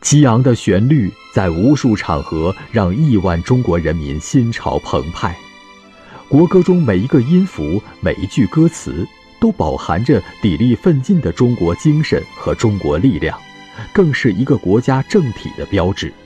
激昂的旋律在无数场合让亿万中国人民心潮澎湃。国歌中每一个音符、每一句歌词都饱含着砥砺奋进的中国精神和中国力量，更是一个国家政体的标志。